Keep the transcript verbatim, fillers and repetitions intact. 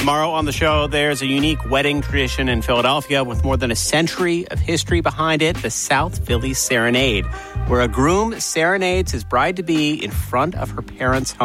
Tomorrow on the show, there's a unique wedding tradition in Philadelphia with more than a century of history behind it, the South Philly Serenade, where a groom serenades his bride-to-be in front of her parents' home.